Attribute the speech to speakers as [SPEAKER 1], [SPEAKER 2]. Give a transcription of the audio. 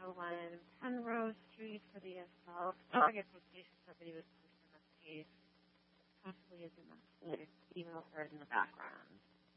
[SPEAKER 1] 101 Penrose Street for the assault. I guess in case somebody was in this case, possibly is in the email thread in the background.